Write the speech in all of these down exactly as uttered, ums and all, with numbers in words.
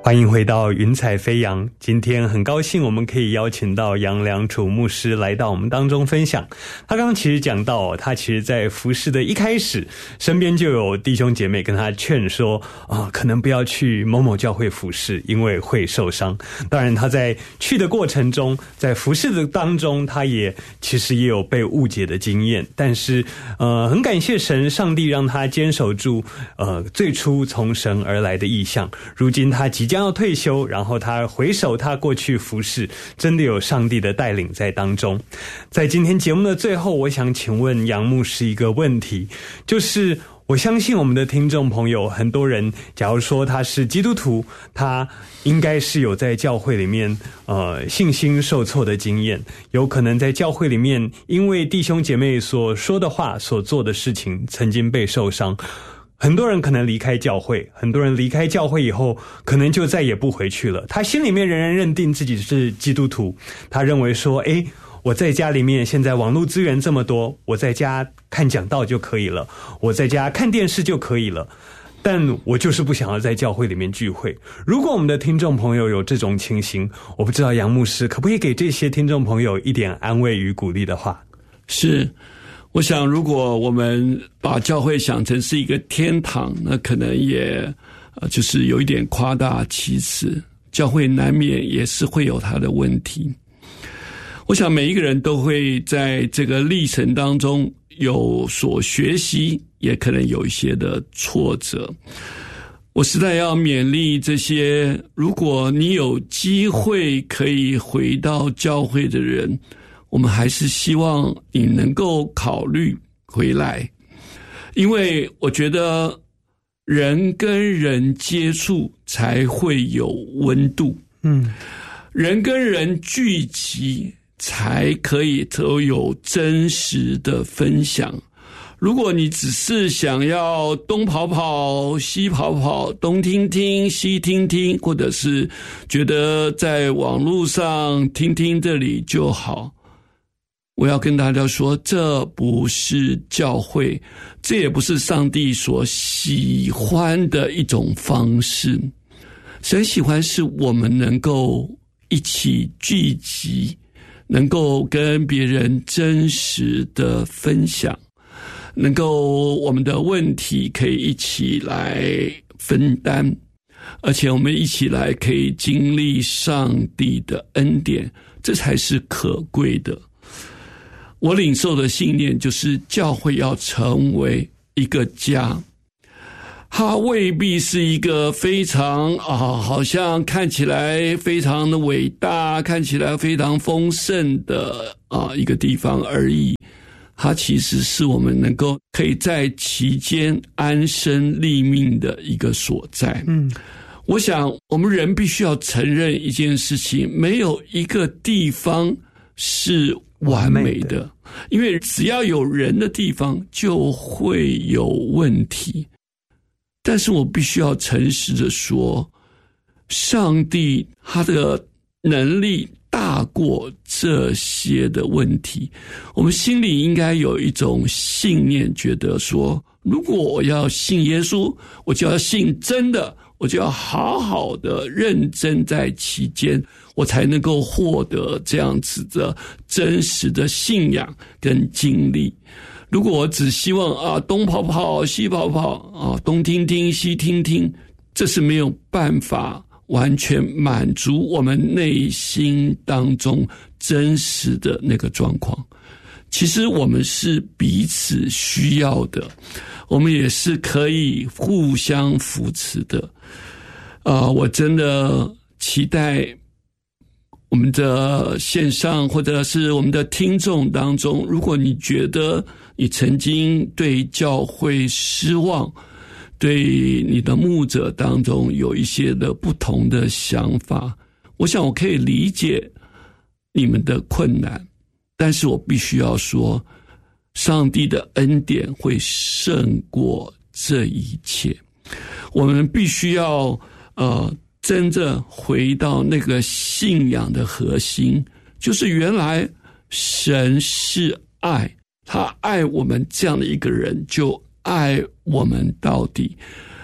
欢迎回到云彩飞扬，今天很高兴我们可以邀请到杨良楚牧师来到我们当中分享。他刚刚其实讲到，他其实在服事的一开始，身边就有弟兄姐妹跟他劝说啊，可能不要去某某教会服事，因为会受伤。当然他在去的过程中，在服事的当中，他也其实也有被误解的经验，但是呃，很感谢神，上帝让他坚守住呃最初从神而来的意向。如今他即将要退休，然后他回首他过去服事，真的有上帝的带领在当中。在今天节目的最后，我想请问杨牧师一个问题，就是我相信我们的听众朋友很多人，假如说他是基督徒，他应该是有在教会里面呃信心受挫的经验，有可能在教会里面因为弟兄姐妹所说的话所做的事情曾经被受伤。很多人可能离开教会，很多人离开教会以后可能就再也不回去了，他心里面仍然认定自己是基督徒，他认为说诶，我在家里面现在网络资源这么多，我在家看讲道就可以了，我在家看电视就可以了，但我就是不想要在教会里面聚会。如果我们的听众朋友有这种情形，我不知道杨牧师可不可以给这些听众朋友一点安慰与鼓励的话。 是，我想如果我们把教会想成是一个天堂，那可能也呃就是有一点夸大其词，教会难免也是会有它的问题。我想每一个人都会在这个历程当中有所学习，也可能有一些的挫折。我实在要勉励这些，如果你有机会可以回到教会的人，我们还是希望你能够考虑回来，因为我觉得人跟人接触才会有温度，嗯，人跟人聚集才可以都有真实的分享。如果你只是想要东跑跑西跑跑，东听听西听听，或者是觉得在网络上听听这里就好，我要跟大家说，这不是教会，这也不是上帝所喜欢的一种方式。神喜欢是我们能够一起聚集，能够跟别人真实的分享，能够我们的问题可以一起来分担，而且我们一起来可以经历上帝的恩典，这才是可贵的。我领受的信念就是教会要成为一个家，它未必是一个非常啊，好像看起来非常的伟大，看起来非常丰盛的啊一个地方而已。它其实是我们能够可以在其间安身立命的一个所在。嗯，我想我们人必须要承认一件事情，没有一个地方是完美的，因为只要有人的地方就会有问题。但是我必须要诚实的说，上帝他的能力大过这些的问题。我们心里应该有一种信念，觉得说，如果我要信耶稣，我就要信真的，我就要好好的认真在其间，我才能够获得这样子的真实的信仰跟经历。如果我只希望啊东跑跑西跑跑啊东听听西听听，这是没有办法完全满足我们内心当中真实的那个状况。其实我们是彼此需要的，我们也是可以互相扶持的。啊、呃，我真的期待我们的线上或者是我们的听众当中，如果你觉得你曾经对教会失望，对你的牧者当中有一些的不同的想法，我想我可以理解你们的困难，但是我必须要说，上帝的恩典会胜过这一切。我们必须要呃真正回到那个信仰的核心，就是原来神是爱，他爱我们这样的一个人，就爱我们到底。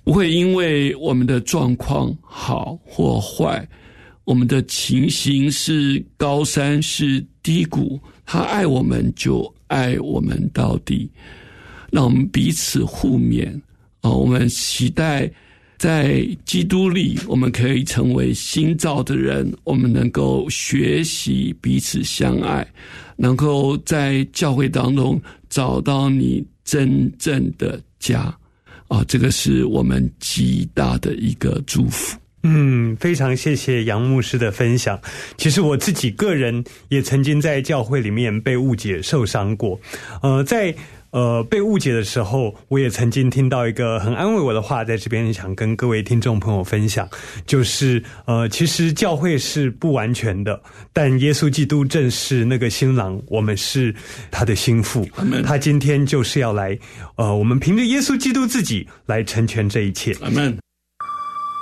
不会因为我们的状况好或坏，我们的情形是高山是低谷，他爱我们就爱我们到底。让我们彼此互勉啊！我们期待在基督里，我们可以成为新造的人，我们能够学习彼此相爱，能够在教会当中找到你真正的家啊！这个是我们极大的一个祝福。 嗯，非常谢谢杨牧师的分享。其实我自己个人也曾经在教会里面被误解受伤过，呃，在呃，被误解的时候，我也曾经听到一个很安慰我的话，在这边想跟各位听众朋友分享，就是呃，其实教会是不完全的，但耶稣基督正是那个新郎，我们是他的心腹，他今天就是要来，呃，我们凭着耶稣基督自己来成全这一切。 阿们。